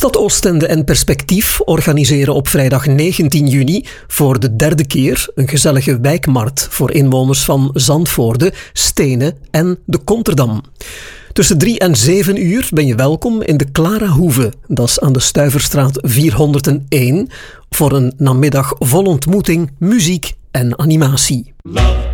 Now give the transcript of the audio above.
Stad Oostende en Perspectief organiseren op vrijdag 19 juni voor de derde keer een gezellige wijkmarkt voor inwoners van Zandvoorde, Stenen en de Konterdam. Tussen 3 en 7 uur ben je welkom in de Clara Hoeve, dat is aan de Stuyverstraat 401, voor een namiddag vol ontmoeting, muziek en animatie. Love.